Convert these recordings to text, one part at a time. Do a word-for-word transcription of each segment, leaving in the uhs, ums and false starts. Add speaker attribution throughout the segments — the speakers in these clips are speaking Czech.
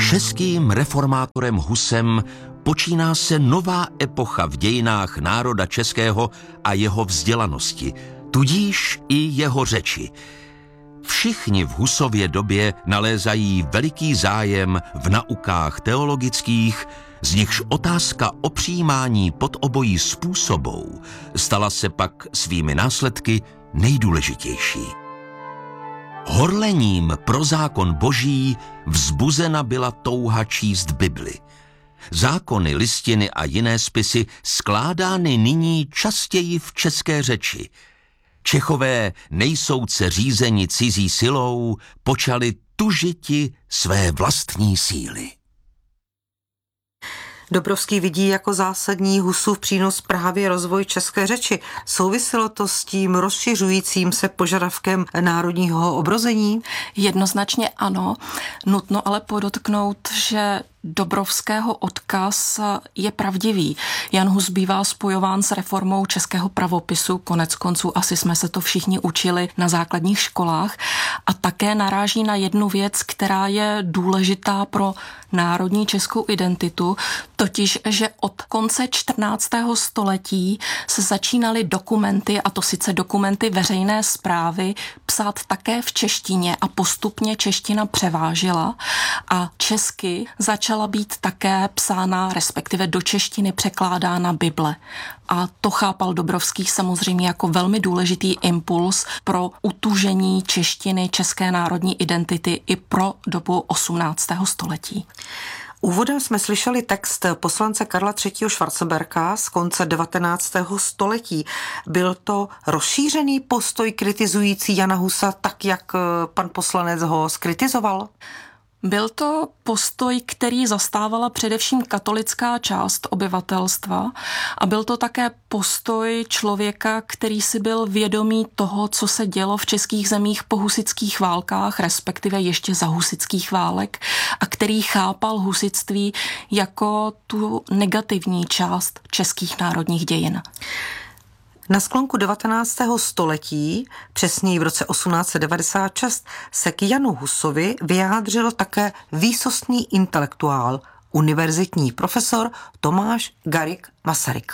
Speaker 1: Českým reformátorem Husem počíná se nová epocha v dějinách národa českého a jeho vzdělanosti, tudíž i jeho řeči. Všichni v Husově době nalézají veliký zájem v naukách teologických, z nichž otázka o přijímání pod obojí způsobou stala se pak svými následky nejdůležitější. Horlením pro zákon boží vzbuzena byla touha číst Bibli. Zákony, listiny a jiné spisy skládány nyní častěji v české řeči. Čechové nejsouce řízeni cizí silou počali tužiti své vlastní síly.
Speaker 2: Dobrovský vidí jako zásadní Husův přínos právě rozvoj české řeči. Souviselo to s tím rozšiřujícím se požadavkem národního obrození?
Speaker 3: Jednoznačně ano. Nutno ale podotknout, že Dobrovského odkaz je pravdivý. Jan Hus bývá spojován s reformou českého pravopisu, konec konců asi jsme se to všichni učili na základních školách, a také naráží na jednu věc, která je důležitá pro národní českou identitu, totiž, že od konce čtrnáctého století se začínaly dokumenty, a to sice dokumenty veřejné správy, psát také v češtině a postupně čeština převážila a česky začala být také psána, respektive do češtiny překládána Bible. A to chápal Dobrovský samozřejmě jako velmi důležitý impuls pro utužení češtiny, české národní identity i pro dobu osmnáctého století.
Speaker 2: Úvodem jsme slyšeli text poslance Karla třetího. Schwarzenberga z konce devatenáctého století. Byl to rozšířený postoj kritizující Jana Husa, tak jak pan poslanec ho skritizoval?
Speaker 3: Byl to postoj, který zastávala především katolická část obyvatelstva, a byl to také postoj člověka, který si byl vědomý toho, co se dělo v českých zemích po husitských válkách, respektive ještě za husitských válek, a který chápal husitství jako tu negativní část českých národních dějin.
Speaker 2: Na sklonku devatenáctého století, přesněji v roce osmnáct set devadesát šest, se k Janu Husovi vyjádřil také výsostný intelektuál, univerzitní profesor Tomáš Garrigue Masaryk.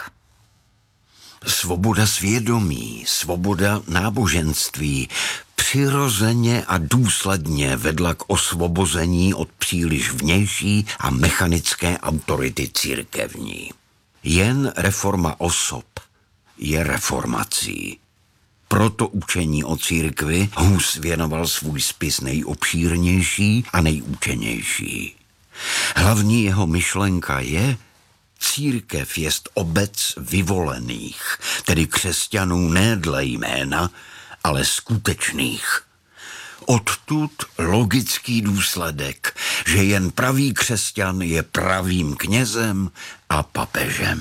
Speaker 4: Svoboda svědomí, svoboda náboženství přirozeně a důsledně vedla k osvobození od příliš vnější a mechanické autority církevní. Jen reforma osob je reformací. Proto učení o církvi Hus věnoval svůj spis nejobšírnější a nejúčenější. Hlavní jeho myšlenka je: církev jest obec vyvolených, tedy křesťanů ne dle jména, ale skutečných. Odtud logický důsledek, že jen pravý křesťan je pravým knězem a papežem.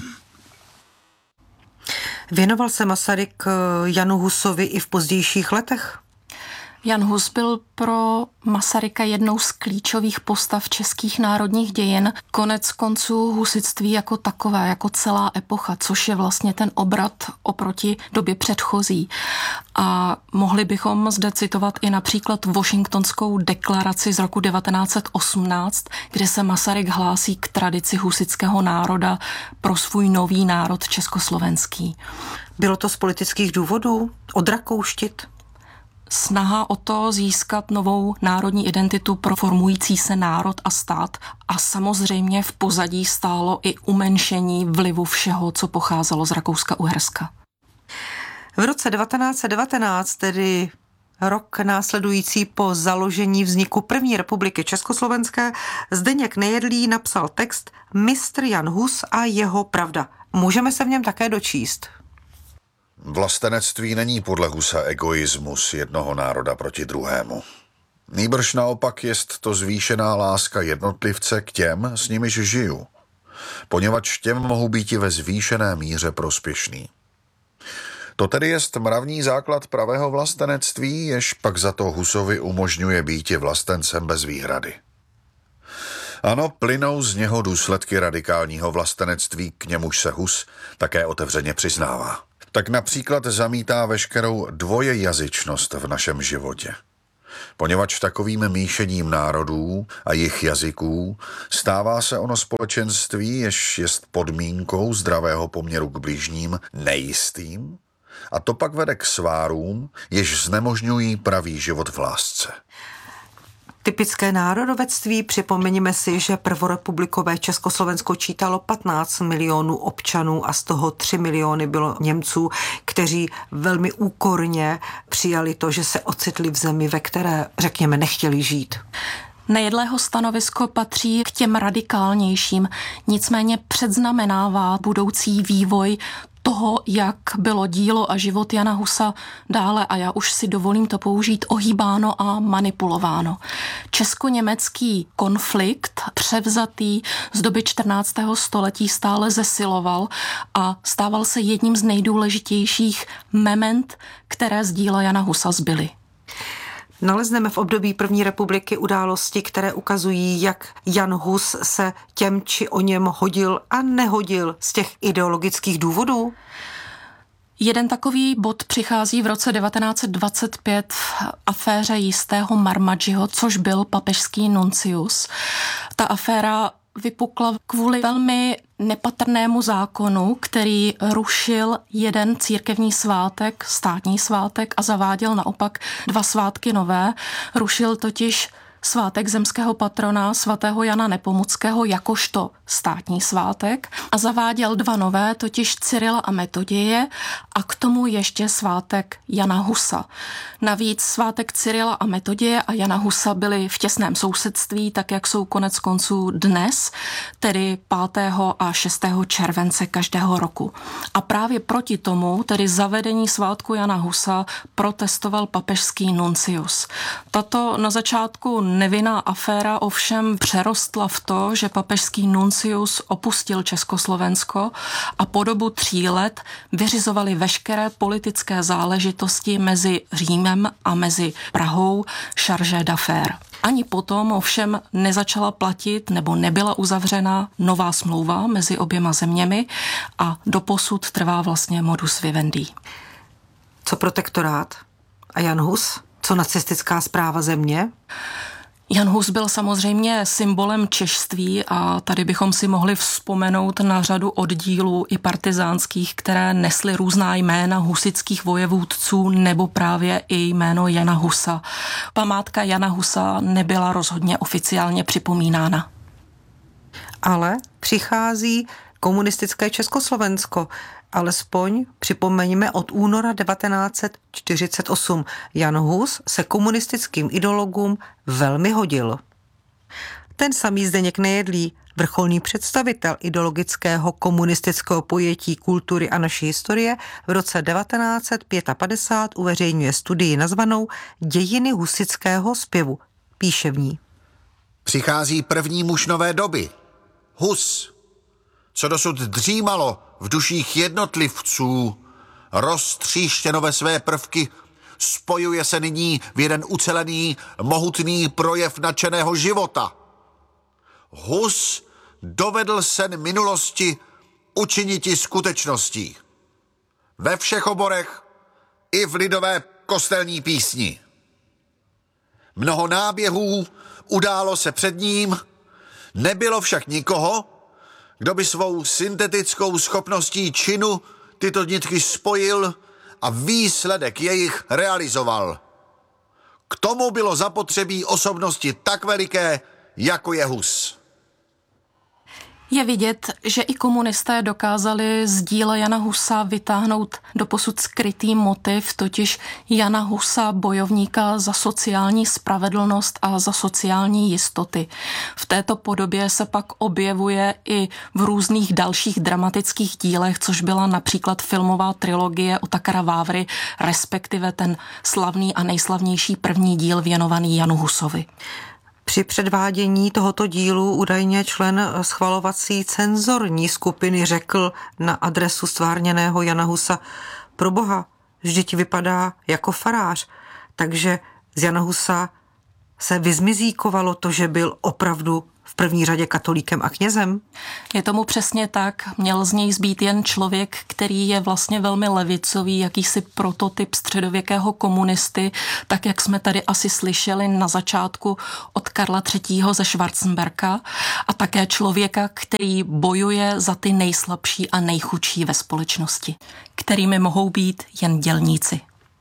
Speaker 2: Věnoval se Masaryk Janu Husovi i v pozdějších letech?
Speaker 3: Jan Hus byl pro Masaryka jednou z klíčových postav českých národních dějin, konec konců husitství jako takové, jako celá epocha, což je vlastně ten obrat oproti době předchozí. A mohli bychom zde citovat i například Washingtonskou deklaraci z roku devatenáct set osmnáct, kde se Masaryk hlásí k tradici husitského národa pro svůj nový národ československý.
Speaker 2: Bylo to z politických důvodů? Odrakouštit?
Speaker 3: Snaha o to získat novou národní identitu pro formující se národ a stát, a samozřejmě v pozadí stálo i umenšení vlivu všeho, co pocházelo z Rakouska-Uherska.
Speaker 2: V roce devatenáct set devatenáct, tedy rok následující po založení vzniku první republiky československé, Zdeněk Nejedlý napsal text Mistr Jan Hus a jeho pravda. Můžeme se v něm také dočíst.
Speaker 5: Vlastenectví není podle Husa egoismus jednoho národa proti druhému. Nýbrž naopak jest to zvýšená láska jednotlivce k těm, s nimiž žiju, poněvadž těm mohou být i ve zvýšené míře prospěšný. To tedy jest mravní základ pravého vlastenectví, jež pak za to Husovi umožňuje býti vlastencem bez výhrady. Ano, plynou z něho důsledky radikálního vlastenectví, k němuž se Hus také otevřeně přiznává. Tak například zamítá veškerou dvojejazyčnost v našem životě. Poněvadž takovým míšením národů a jejich jazyků stává se ono společenství, jež jest podmínkou zdravého poměru k bližním, nejistým, a to pak vede k svárům, jež znemožňují pravý život v lásce.
Speaker 2: Typické národovectví, připomeňme si, že prvorepublikové Československo čítalo patnáct milionů občanů a z toho tři miliony bylo Němců, kteří velmi úkorně přijali to, že se ocitli v zemi, ve které, řekněme, nechtěli žít.
Speaker 3: Nejedlého stanovisko patří k těm radikálnějším, nicméně předznamenává budoucí vývoj toho, jak bylo dílo a život Jana Husa dále, a já už si dovolím to použít, ohýbáno a manipulováno. Česko-německý konflikt převzatý z doby čtrnáctého století stále zesiloval a stával se jedním z nejdůležitějších moment, které z díla Jana Husa zbyly.
Speaker 2: Nalezneme v období první republiky události, které ukazují, jak Jan Hus se těm či o něm hodil a nehodil z těch ideologických důvodů?
Speaker 3: Jeden takový bod přichází v roce devatenáct set dvacet pět v aféře jistého Marmaggiho, což byl papežský nuncius. Ta aféra vypukla kvůli velmi nepatrnému zákonu, který rušil jeden církevní svátek, státní svátek, a zaváděl naopak dva svátky nové. Rušil totiž svátek zemského patrona svatého Jana Nepomuckého jakožto státní svátek a zaváděl dva nové, totiž Cyrila a Metoděje, a k tomu ještě svátek Jana Husa. Navíc svátek Cyrila a Metoděje a Jana Husa byly v těsném sousedství, tak jak jsou konec konců dnes, tedy pátého a šestého července každého roku. A právě proti tomu, tedy zavedení svátku Jana Husa, protestoval papežský nuncius. Tato na začátku nevinná aféra ovšem přerostla v to, že papežský nuncius opustil Československo a po dobu tří let vyřizovali veškeré politické záležitosti mezi Římem a mezi Prahou chargé d'affaires. Ani potom ovšem nezačala platit nebo nebyla uzavřena nová smlouva mezi oběma zeměmi a doposud trvá vlastně modus vivendi.
Speaker 2: Co protektorát? A Jan Hus? Co nacistická správa země?
Speaker 3: Jan Hus byl samozřejmě symbolem češství a tady bychom si mohli vzpomenout na řadu oddílů i partizánských, které nesly různá jména husitských vojevůdců nebo právě i jméno Jana Husa. Památka Jana Husa nebyla rozhodně oficiálně připomínána.
Speaker 2: Ale přichází komunistické Československo. Alespoň připomeňme od února devatenáct set čtyřicet osm. Jan Hus se komunistickým ideologům velmi hodil. Ten samý Zdeněk Nejedlý, vrcholný představitel ideologického komunistického pojetí kultury a naší historie, v roce devatenáct set padesát pět uveřejňuje studii nazvanou Dějiny husitského zpěvu. Píše v ní:
Speaker 6: Přichází první muž nové doby. Hus, co dosud dřímalo v duších jednotlivců, roztříštěno ve své prvky, spojuje se nyní v jeden ucelený, mohutný projev nadšeného života. Hus dovedl sen minulosti učiniti skutečností. Ve všech oborech i v lidové kostelní písni. Mnoho náběhů událo se před ním, nebylo však nikoho, kdo by svou syntetickou schopností činu tyto nitky spojil a výsledek jejich realizoval. K tomu bylo zapotřebí osobnosti tak veliké, jako je Hus.
Speaker 3: Je vidět, že i komunisté dokázali z díla Jana Husa vytáhnout doposud skrytý motiv, totiž Jana Husa, bojovníka za sociální spravedlnost a za sociální jistoty. V této podobě se pak objevuje i v různých dalších dramatických dílech, což byla například filmová trilogie Otakara Vávry, respektive ten slavný a nejslavnější první díl věnovaný Janu Husovi.
Speaker 2: Při předvádění tohoto dílu údajně člen schvalovací cenzorní skupiny řekl na adresu stvárněného Jana Husa: proboha, vždyť vypadá jako farář. Takže z Jana Husa se vyzmizíkovalo to, že byl opravdu v první řadě katolíkem a knězem?
Speaker 3: Je tomu přesně tak. Měl z něj zbýt jen člověk, který je vlastně velmi levicový, jakýsi prototyp středověkého komunisty, tak jak jsme tady asi slyšeli na začátku od Karla třetího ze Schwarzenberga, a také člověka, který bojuje za ty nejslabší a nejchudší ve společnosti, kterými mohou být jen dělníci.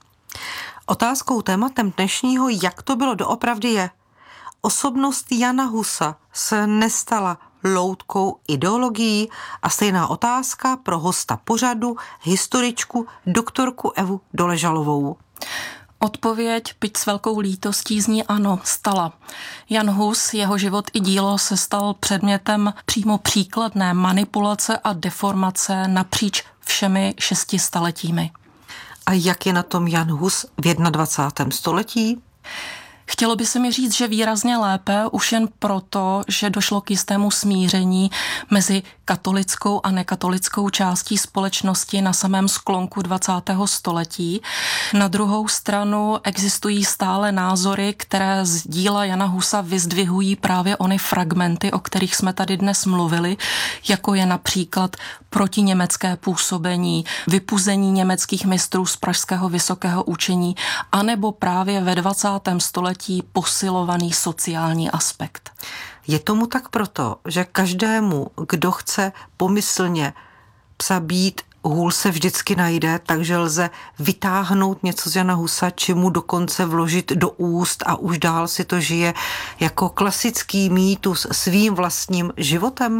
Speaker 2: Otázkou, tématem dnešního Jak to bylo doopravdy je: osobnost Jana Husa se nestala loutkou ideologií? A stejná otázka pro hosta pořadu, historičku, doktorku Evu Doležalovou.
Speaker 3: Odpověď, byť s velkou lítostí, zní ano, stala. Jan Hus, jeho život i dílo se stal předmětem přímo příkladné manipulace a deformace napříč všemi šesti staletími.
Speaker 2: A jak je na tom Jan Hus v dvacátém prvním století?
Speaker 3: Chtělo by se mi říct, že výrazně lépe, už jen proto, že došlo k jistému smíření mezi katolickou a nekatolickou částí společnosti na samém sklonku dvacátého století. Na druhou stranu existují stále názory, které z díla Jana Husa vyzdvihují právě ony fragmenty, o kterých jsme tady dnes mluvili, jako je například protiněmecké působení, vypuzení německých mistrů z pražského vysokého učení, anebo právě ve dvacátém století posilovaný sociální aspekt.
Speaker 2: Je tomu tak proto, že každému, kdo chce pomyslně psa být, hůl se vždycky najde, takže lze vytáhnout něco z Jana Husa, či mu dokonce vložit do úst a už dál si to žije jako klasický mýtus svým vlastním životem?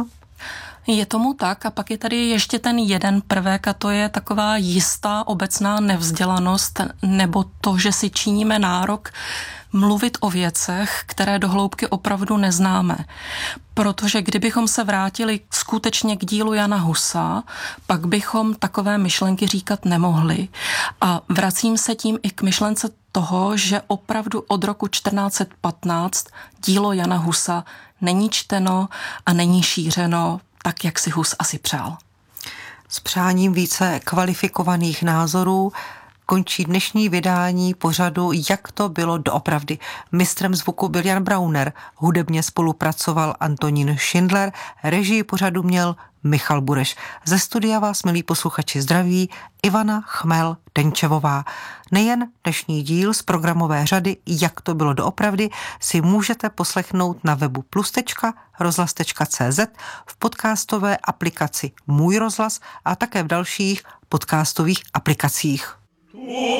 Speaker 3: Je tomu tak a pak je tady ještě ten jeden prvek a to je taková jistá obecná nevzdělanost nebo to, že si činíme nárok mluvit o věcech, které do hloubky opravdu neznáme. Protože kdybychom se vrátili skutečně k dílu Jana Husa, pak bychom takové myšlenky říkat nemohli. A vracím se tím i k myšlence toho, že opravdu od roku čtrnáct set patnáct dílo Jana Husa není čteno a není šířeno tak, jak si Hus asi přál.
Speaker 2: S přáním více kvalifikovaných názorů končí dnešní vydání pořadu Jak to bylo doopravdy. Mistrem zvuku byl Jan Brauner, hudebně spolupracoval Antonín Schindler, režii pořadu měl Michal Bureš. Ze studia vás, milí posluchači, zdraví Ivana Chmel-Denčevová. Nejen dnešní díl z programové řady Jak to bylo doopravdy si můžete poslechnout na webu plus tečka rozhlas tečka cé zet, v podcastové aplikaci Můj rozhlas a také v dalších podcastových aplikacích.